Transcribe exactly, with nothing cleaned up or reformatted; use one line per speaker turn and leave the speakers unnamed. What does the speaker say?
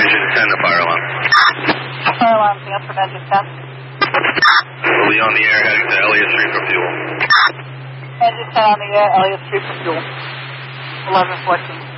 Engine ten, the fire alarm.
Fire alarm, anything else from engine ten?
We'll be on the air heading to Elliott Street for fuel.
Engine ten on the air, Elliott Street for fuel. eleven fourteen.